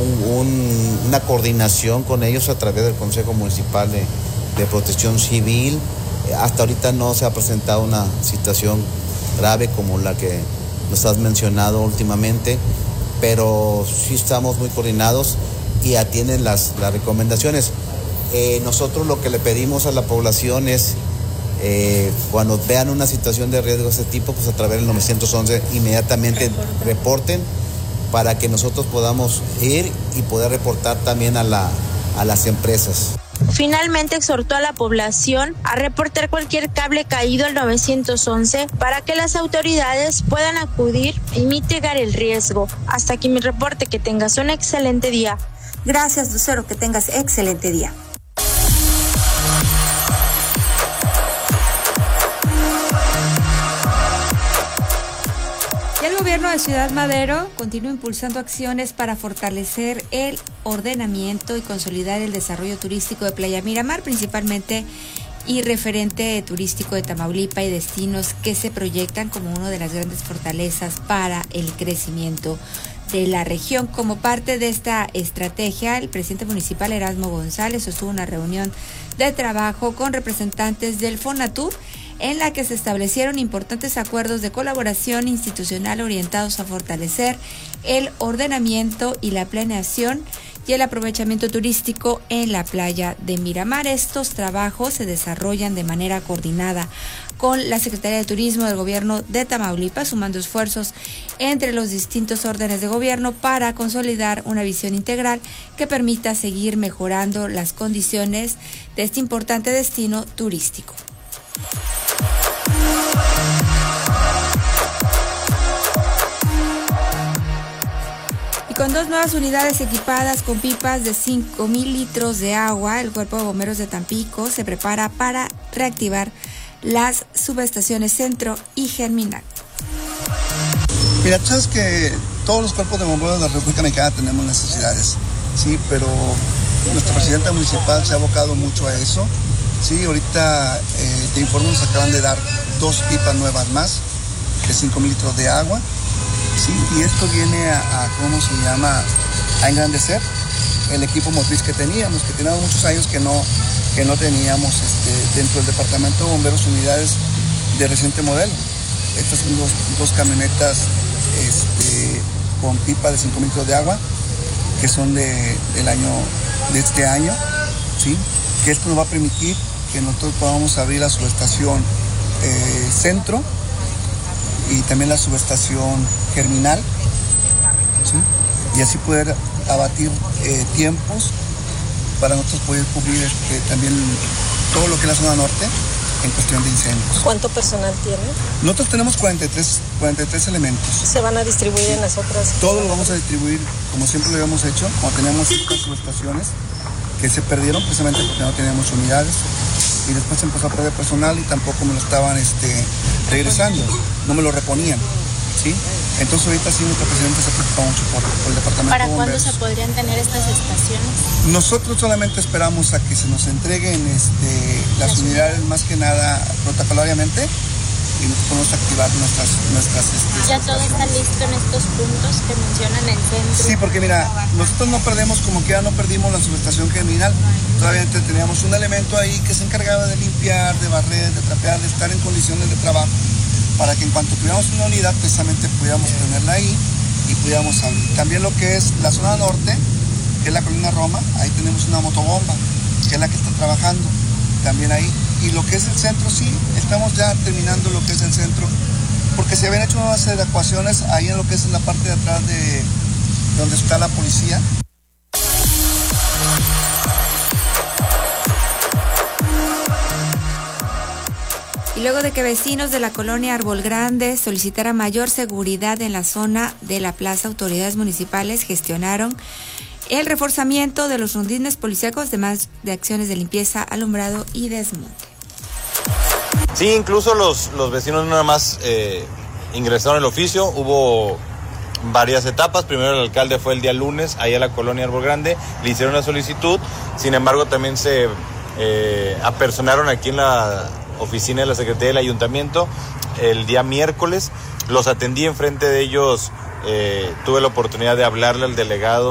una coordinación con ellos a través del Consejo Municipal de Protección Civil. Hasta ahorita no se ha presentado una situación grave como la que nos has mencionado últimamente, pero sí estamos muy coordinados y atienden las recomendaciones. Nosotros lo que le pedimos a la población es, cuando vean una situación de riesgo de ese tipo, pues a través del 911 inmediatamente reporten para que nosotros podamos ir y poder reportar también a las empresas. Finalmente exhortó a la población a reportar cualquier cable caído al 911 para que las autoridades puedan acudir y mitigar el riesgo. Hasta aquí mi reporte, que tengas un excelente día. Gracias, Lucero, que tengas excelente día. El gobierno de Ciudad Madero continúa impulsando acciones para fortalecer el ordenamiento y consolidar el desarrollo turístico de Playa Miramar, principalmente y referente turístico de Tamaulipas, y destinos que se proyectan como una de las grandes fortalezas para el crecimiento de la región. Como parte de esta estrategia, el presidente municipal Erasmo González sostuvo una reunión de trabajo con representantes del Fonatur, en la que se establecieron importantes acuerdos de colaboración institucional orientados a fortalecer el ordenamiento y la planeación y el aprovechamiento turístico en la playa de Miramar. Estos trabajos se desarrollan de manera coordinada con la Secretaría de Turismo del Gobierno de Tamaulipas, sumando esfuerzos entre los distintos órdenes de gobierno para consolidar una visión integral que permita seguir mejorando las condiciones de este importante destino turístico. Y con 2 nuevas unidades equipadas con pipas de 5,000 litros de agua, el Cuerpo de Bomberos de Tampico se prepara para reactivar las subestaciones Centro y Germinal. Mira, tú sabes que todos los cuerpos de bomberos de la República Mexicana tenemos necesidades, sí, pero nuestra presidenta municipal se ha abocado mucho a eso. Sí, ahorita te informo, nos acaban de dar 2 pipas nuevas más de 5,000 litros de agua. Sí, y esto viene a engrandecer el equipo motriz que teníamos muchos años que no teníamos dentro del departamento de bomberos unidades de reciente modelo. Estas son dos camionetas con pipa de 5,000 litros de agua, que son de este año, ¿sí? Que esto nos va a permitir que nosotros podamos abrir la subestación Centro y también la subestación Germinal, ¿sí? Y así poder abatir tiempos para nosotros poder cubrir también todo lo que es la zona norte en cuestión de incendios. ¿Cuánto personal tiene? Nosotros tenemos 43 elementos. ¿Se van a distribuir en las otras? Todos lo vamos a distribuir como siempre lo habíamos hecho, como teníamos estas subestaciones que se perdieron precisamente porque no teníamos unidades, y después se empezó a perder personal y tampoco me lo estaban regresando, no me lo reponían, ¿sí? Entonces ahorita sí nuestro presidente se preocupa mucho por el departamento. ¿Para de bomberos. cuándo se podrían tener estas estaciones? Nosotros solamente esperamos a que se nos entreguen las unidades, más que nada protocolariamente, y nosotros podemos activar nuestras ¿Ya todo está listo en estos puntos que mencionan el centro? Sí, porque mira, nosotros no perdemos, como quiera no perdimos la subestación Germinal. Todavía teníamos un elemento ahí que se encargaba de limpiar, de barrer, de trapear, de estar en condiciones de trabajo, para que en cuanto tuviéramos una unidad precisamente pudiéramos tenerla ahí y pudiéramos abrir. También lo que es la zona norte, que es la Colina Roma, ahí tenemos una motobomba, que es la que está trabajando también ahí. Y lo que es el centro, sí, estamos ya terminando lo que es el centro, porque se habían hecho unas evacuaciones ahí en lo que es la parte de atrás de donde está la policía. Y luego de que vecinos de la colonia Árbol Grande solicitaran mayor seguridad en la zona de la plaza, autoridades municipales gestionaron el reforzamiento de los rondines policíacos, además de acciones de limpieza, alumbrado y desmonte. Sí, incluso los vecinos no nada más ingresaron el oficio, hubo varias etapas. Primero el alcalde fue el día lunes ahí a la colonia Árbol Grande, le hicieron la solicitud, sin embargo también se apersonaron aquí en la oficina de la Secretaría del Ayuntamiento el día miércoles, los atendí enfrente de ellos, tuve la oportunidad de hablarle al delegado